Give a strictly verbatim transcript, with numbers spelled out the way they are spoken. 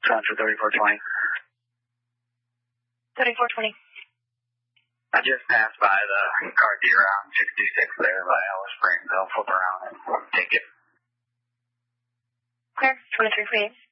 Transfer thirty-four twenty. thirty-four twenty. I just passed by the car dealer on sixty-six there by Alice Springs. I'll flip around and take it. Clear. twenty-three forty-eight.